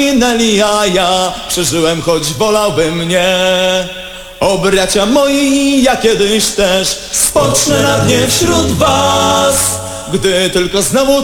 minęli, a ja przeżyłem, choć wolałbym nie. O bracia moi, ja kiedyś też spocznę na dnie wśród was, gdy tylko znowu